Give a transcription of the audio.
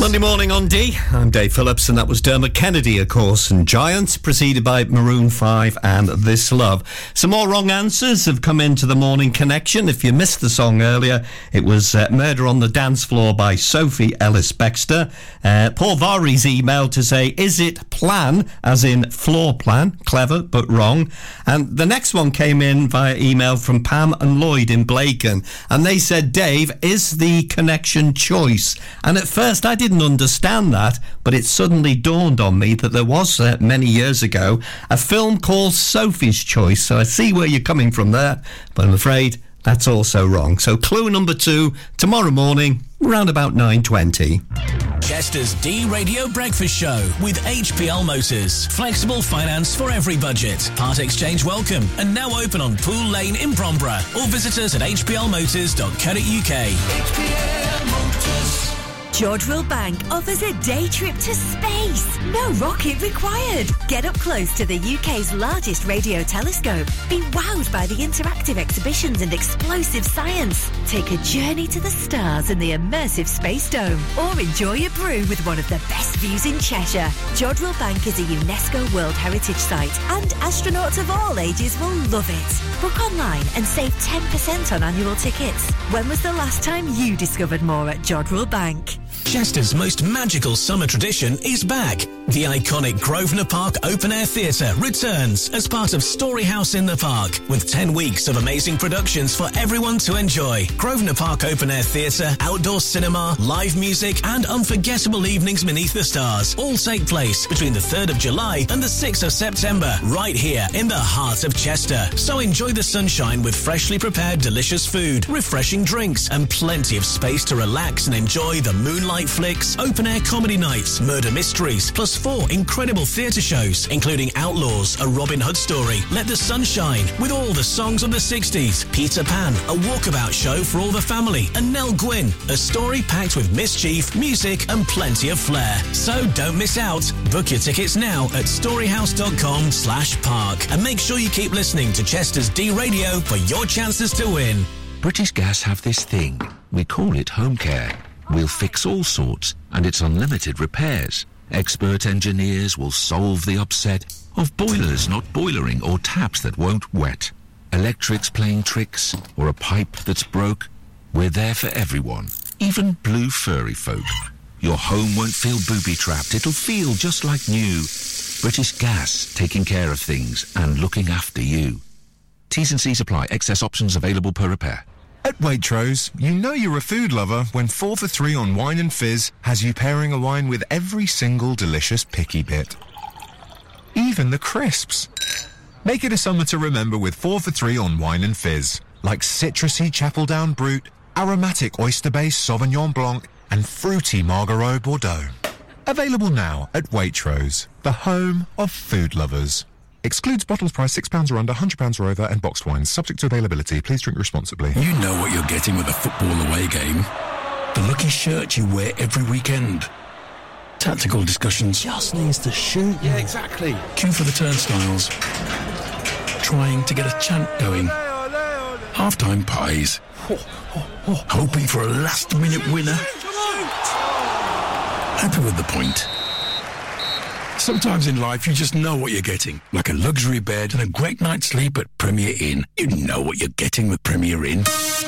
Monday morning on D. I'm Dave Phillips, and that was Dermot Kennedy, of course, and Giant, preceded by Maroon 5 and This Love. Some more wrong answers have come into the morning connection. If you missed the song earlier, it was Murder on the Dance Floor by Sophie Ellis-Bextor. Paul Vari's email to say, is it plan, as in floor plan? Clever, but wrong. And the next one came in via email from Pam and Lloyd in Blacon, and they said, Dave, is the connection choice? And at first I didn't understand that, but it suddenly dawned on me that there was, many years ago, a film called Sophie's Choice. So I see where you're coming from there, but I'm afraid that's also wrong. So clue number 2, tomorrow morning, around about 9:20. Chester's D Radio Breakfast Show with HPL Motors. Flexible finance for every budget. Part exchange welcome. And now open on Pool Lane in Bromborough. Or visit us at hplmotors.co.uk. HPL Motors. Georgeville Bank offers a day trip to space. No rocket required. Get up close to the UK's largest radio telescope. Be wowed by the interactive exhibitions and explosive science. Take a journey to the stars in the immersive Space Dome. Or enjoy a brew with one of the best views in Cheshire. Georgeville Bank is a UNESCO World Heritage Site, and astronauts of all ages will love it. Book online and save 10% on annual tickets. When was the last time you discovered more at Georgeville Bank? Chester's most magical summer tradition is back. The iconic Grosvenor Park Open Air Theatre returns as part of Story House in the Park, with 10 weeks of amazing productions for everyone to enjoy. Grosvenor Park Open Air Theatre, outdoor cinema, live music and unforgettable evenings beneath the stars all take place between the 3rd of July and the 6th of September, right here in the heart of Chester. So enjoy the sunshine with freshly prepared delicious food, refreshing drinks and plenty of space to relax and enjoy the moonlight flicks, open-air comedy nights, murder mysteries, plus 4 incredible theatre shows, including Outlaws, a Robin Hood story, Let the Sun Shine, with all the songs of the 60s, Peter Pan, a walkabout show for all the family, and Nell Gwyn, a story packed with mischief, music, and plenty of flair. So don't miss out. Book your tickets now at storyhouse.com/park, and make sure you keep listening to Chester's D Radio for your chances to win. British Gas have this thing. We call it home care. We'll fix all sorts, and it's unlimited repairs. Expert engineers will solve the upset of boilers not boilering or taps that won't wet. Electrics playing tricks or a pipe that's broke. We're there for everyone, even blue furry folk. Your home won't feel booby-trapped. It'll feel just like new. British Gas, taking care of things and looking after you. T's and C's apply. Excess options available per repair. At Waitrose, you know you're a food lover when 4 for 3 on wine and fizz has you pairing a wine with every single delicious picky bit. Even the crisps. Make it a summer to remember with 4 for 3 on wine and fizz, like citrusy Chapel Down Brut, aromatic oyster-based Sauvignon Blanc, and fruity Margariot Bordeaux. Available now at Waitrose, the home of food lovers. Excludes bottles priced £6 or under, £100 or over, and boxed wines. Subject to availability. Please drink responsibly. You know what you're getting with a football away game. The lucky shirt you wear every weekend. Tactical discussions. Just needs to shoot. Yeah, exactly. Queue for the turnstiles. Trying to get a chant going. Half-time pies. Hoping for a last-minute winner. Happy with the point. Sometimes in life, you just know what you're getting. Like a luxury bed and a great night's sleep at Premier Inn. You know what you're getting with Premier Inn.